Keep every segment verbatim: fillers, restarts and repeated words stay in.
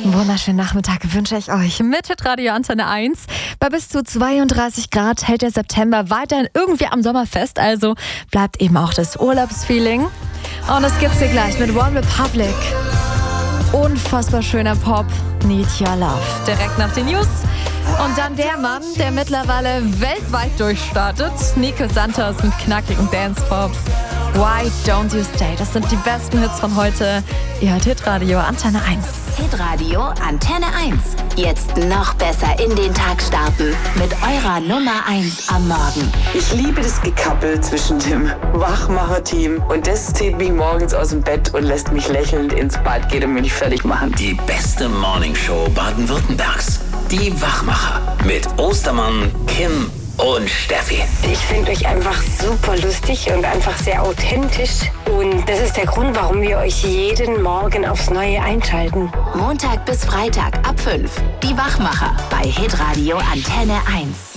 Einen wunderschönen Nachmittag wünsche ich euch mit Hitradio Antenne eins. Bei bis zu zweiunddreißig Grad hält der September weiterhin irgendwie am Sommer fest, also bleibt eben auch das Urlaubsfeeling. Und das gibt's hier gleich mit One Republic. Unfassbar schöner Pop, Need Your Love. Direkt nach den News. Und dann der Mann, der mittlerweile weltweit durchstartet, Nico Santos mit knackigen Dance-Pop. Why Don't You Stay? Das sind die besten Hits von heute. Ihr hört Hitradio Antenne eins. Hitradio Antenne eins. Jetzt noch besser in den Tag starten mit eurer Nummer eins am Morgen. Ich liebe das Gekappel zwischen dem Wachmacher-Team und das zieht mich morgens aus dem Bett und lässt mich lächelnd ins Bad gehen und mich fertig machen. Die beste Morningshow Baden-Württembergs. Die Wachmacher mit Ostermann, Kim und Steffi. Ich finde euch einfach super lustig und einfach sehr authentisch. Und das ist der Grund, warum wir euch jeden Morgen aufs Neue einschalten. Montag bis Freitag ab fünf. Die Wachmacher bei Hitradio Antenne eins.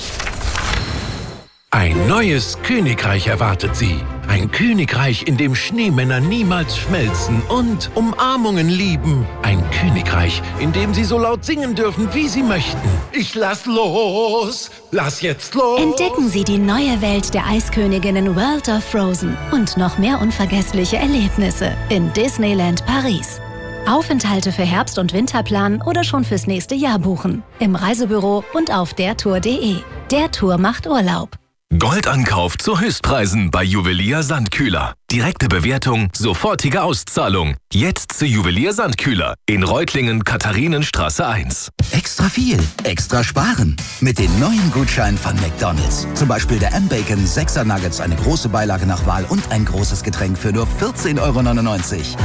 Ein neues Königreich erwartet sie. Ein Königreich, in dem Schneemänner niemals schmelzen und Umarmungen lieben. Ein Königreich, in dem sie so laut singen dürfen, wie sie möchten. Ich lass los, lass jetzt los. Entdecken Sie die neue Welt der Eisköniginnen World of Frozen und noch mehr unvergessliche Erlebnisse in Disneyland Paris. Aufenthalte für Herbst- und Winterplan oder schon fürs nächste Jahr buchen. Im Reisebüro und auf dertour punkt de. Der Tour macht Urlaub. Goldankauf zu Höchstpreisen bei Juwelier Sandkühler. Direkte Bewertung, sofortige Auszahlung. Jetzt zu Juwelier Sandkühler in Reutlingen, Katharinenstraße eins. Extra viel, extra sparen. Mit den neuen Gutscheinen von McDonald's. Zum Beispiel der M-Bacon sechser Nuggets, eine große Beilage nach Wahl und ein großes Getränk für nur vierzehn Euro neunundneunzig.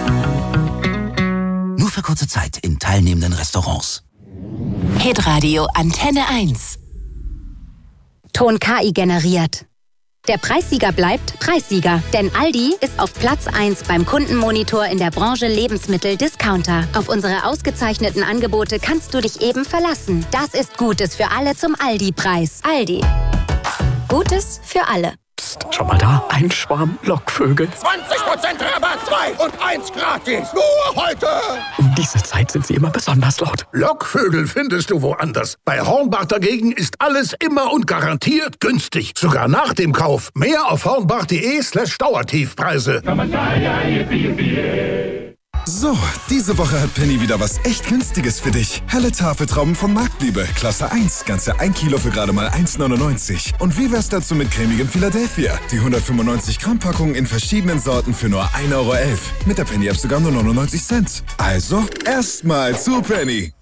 Nur für kurze Zeit in teilnehmenden Restaurants. Hitradio Antenne eins. Ton K I generiert. Der Preissieger bleibt Preissieger, denn Aldi ist auf Platz eins beim Kundenmonitor in der Branche Lebensmittel-Discounter. Auf unsere ausgezeichneten Angebote kannst du dich eben verlassen. Das ist Gutes für alle zum Aldi-Preis. Aldi. Gutes für alle. Psst, schau mal da, ein Schwarm Lockvögel. zwanzig Prozent Rabatt, zwei und eins gratis. Nur heute. Um diese Zeit sind sie immer besonders laut. Lockvögel findest du woanders. Bei Hornbach dagegen ist alles immer und garantiert günstig. Sogar nach dem Kauf. Mehr auf hornbach.de slash Dauertiefpreise. So, diese Woche hat Penny wieder was echt Günstiges für dich. Helle Tafeltrauben von Marktliebe, Klasse eins, ganze ein Kilo für gerade mal eins neunundneunzig. Und wie wär's dazu mit cremigem Philadelphia? Die hundertfünfundneunzig Gramm Packung in verschiedenen Sorten für nur ein Euro elf. Mit der Penny-App sogar nur neunundneunzig Cent. Also, erstmal zu Penny.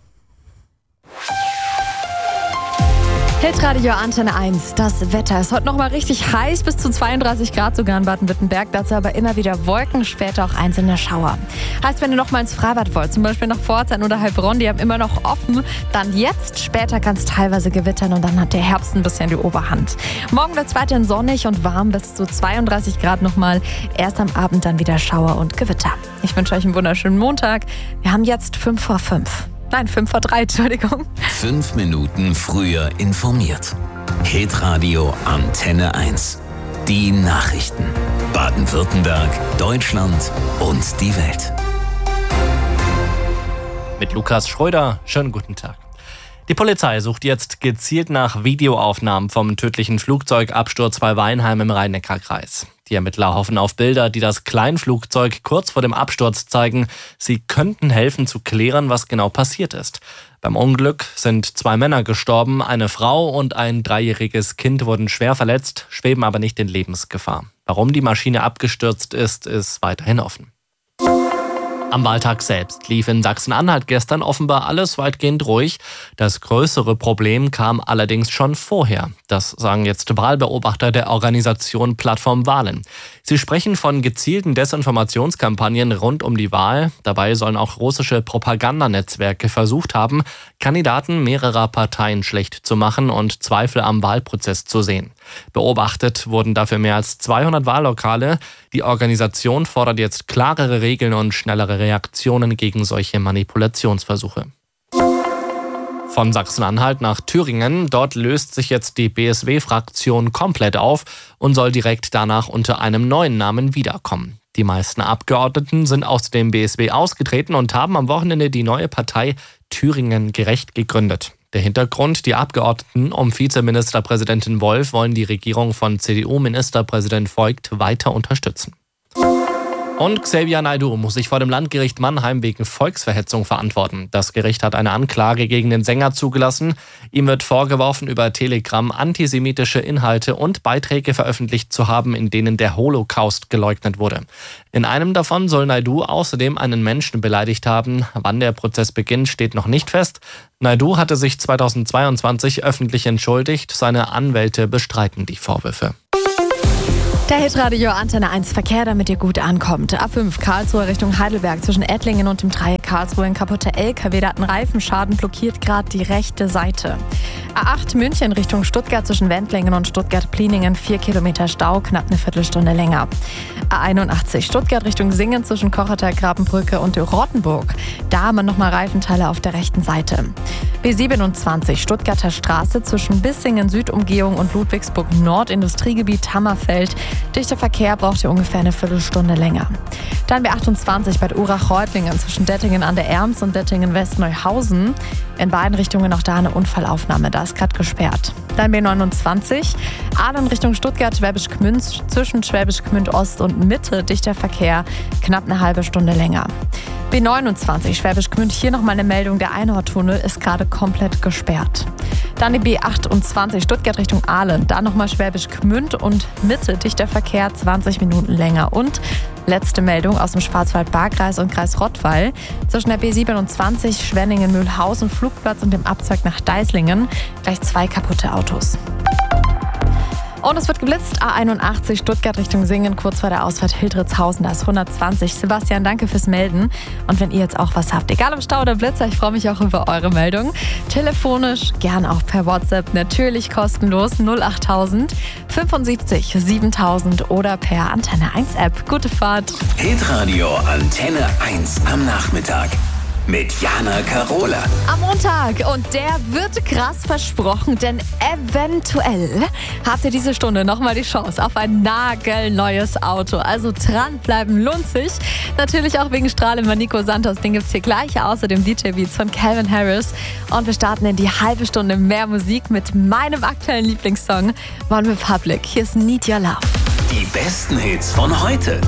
Hitradio Antenne eins. Das Wetter ist heute noch mal richtig heiß, bis zu zweiunddreißig Grad sogar in Baden-Württemberg. Dazu aber immer wieder Wolken, später auch einzelne Schauer. Heißt, wenn ihr noch mal ins Freibad wollt, zum Beispiel nach Pforzheim oder Heilbronn, die haben immer noch offen, dann jetzt, später kann es teilweise gewittern und dann hat der Herbst ein bisschen die Oberhand. Morgen wird es weiterhin sonnig und warm, bis zu zweiunddreißig Grad nochmal. Erst am Abend dann wieder Schauer und Gewitter. Ich wünsche euch einen wunderschönen Montag. Wir haben jetzt fünf vor fünf. Nein, fünf vor drei, Entschuldigung. Fünf Minuten früher informiert. Hitradio Antenne eins. Die Nachrichten. Baden-Württemberg, Deutschland und die Welt. Mit Lukas Schröder, schönen guten Tag. Die Polizei sucht jetzt gezielt nach Videoaufnahmen vom tödlichen Flugzeugabsturz bei Weinheim im Rhein-Neckar-Kreis. Die Ermittler hoffen auf Bilder, die das Kleinflugzeug kurz vor dem Absturz zeigen. Sie könnten helfen zu klären, was genau passiert ist. Beim Unglück sind zwei Männer gestorben, eine Frau und ein dreijähriges Kind wurden schwer verletzt, schweben aber nicht in Lebensgefahr. Warum die Maschine abgestürzt ist, ist weiterhin offen. Am Wahltag selbst lief in Sachsen-Anhalt gestern offenbar alles weitgehend ruhig. Das größere Problem kam allerdings schon vorher. Das sagen jetzt Wahlbeobachter der Organisation Plattform Wahlen. Sie sprechen von gezielten Desinformationskampagnen rund um die Wahl. Dabei sollen auch russische Propagandanetzwerke versucht haben, Kandidaten mehrerer Parteien schlecht zu machen und Zweifel am Wahlprozess zu sehen. Beobachtet wurden dafür mehr als zweihundert Wahllokale. Die Organisation fordert jetzt klarere Regeln und schnellere Reaktionen gegen solche Manipulationsversuche. Von Sachsen-Anhalt nach Thüringen. Dort löst sich jetzt die B S W-Fraktion komplett auf und soll direkt danach unter einem neuen Namen wiederkommen. Die meisten Abgeordneten sind aus dem B S W ausgetreten und haben am Wochenende die neue Partei Thüringen gerecht gegründet. Der Hintergrund: Die Abgeordneten um Vizeministerpräsidentin Wolf wollen die Regierung von C D U-Ministerpräsident Voigt weiter unterstützen. Und Xavier Naidoo muss sich vor dem Landgericht Mannheim wegen Volksverhetzung verantworten. Das Gericht hat eine Anklage gegen den Sänger zugelassen. Ihm wird vorgeworfen, über Telegram antisemitische Inhalte und Beiträge veröffentlicht zu haben, in denen der Holocaust geleugnet wurde. In einem davon soll Naidoo außerdem einen Menschen beleidigt haben. Wann der Prozess beginnt, steht noch nicht fest. Naidoo hatte sich zweitausendzweiundzwanzig öffentlich entschuldigt. Seine Anwälte bestreiten die Vorwürfe. Der Hitradio Antenne eins Verkehr, damit ihr gut ankommt. A fünf Karlsruhe Richtung Heidelberg zwischen Ettlingen und dem Dreieck Karlsruhe. Ein kaputter L K W, da hat einen Reifenschaden, blockiert gerade die rechte Seite. A acht München Richtung Stuttgart zwischen Wendlingen und Stuttgart-Pliningen. Vier Kilometer Stau, knapp eine Viertelstunde länger. A einundachtzig Stuttgart Richtung Singen zwischen Kocheter, Grabenbrücke und Rottenburg. Da haben wir nochmal Reifenteile auf der rechten Seite. B siebenundzwanzig Stuttgarter Straße zwischen Bissingen Südumgehung und Ludwigsburg Nord Industriegebiet Hammerfeld. Dichter Verkehr braucht ihr ungefähr eine Viertelstunde länger. Dann B achtundzwanzig Bad Urach-Reutlingen zwischen Dettingen an der Erms und Dettingen West-Neuhausen. In beiden Richtungen auch da eine Unfallaufnahme, da ist gerade gesperrt. Dann B neunundzwanzig Aalen Richtung Stuttgart, Schwäbisch Gmünd zwischen Schwäbisch Gmünd Ost und Mitte. Dichter Verkehr, knapp eine halbe Stunde länger. B neunundzwanzig Schwäbisch Gmünd, hier nochmal eine Meldung, der Einhorntunnel ist gerade komplett gesperrt. Dann die B achtundzwanzig Stuttgart Richtung Aalen, da nochmal Schwäbisch Gmünd und Mitte, dichter Verkehr, zwanzig Minuten länger. Und letzte Meldung aus dem Schwarzwald-Baar-Kreis und Kreis Rottweil. Zwischen der B siebenundzwanzig Schwenningen-Mühlhausen Flugplatz und dem Abzweig nach Deislingen gleich zwei kaputte Autos. Und es wird geblitzt, A einundachtzig Stuttgart Richtung Singen, kurz vor der Ausfahrt Hildritzhausen, da ist hundertzwanzig. Sebastian, danke fürs Melden. Und wenn ihr jetzt auch was habt, egal ob Stau oder Blitzer, ich freue mich auch über eure Meldung. Telefonisch, gern auch per WhatsApp, natürlich kostenlos null achttausend fünfundsiebzig siebentausend oder per Antenne eins App. Gute Fahrt. Hitradio Antenne eins am Nachmittag. Mit Jana Karola. Am Montag. Und der wird krass versprochen, denn eventuell habt ihr diese Stunde nochmal die Chance auf ein nagelneues Auto. Also dranbleiben lohnt sich. Natürlich auch wegen Strahlemann Nico Santos. Den gibt's hier gleich. Außerdem D J-Beats von Calvin Harris. Und wir starten in die halbe Stunde mehr Musik mit meinem aktuellen Lieblingssong One Republic. Hier ist Need Your Love. Die besten Hits von heute.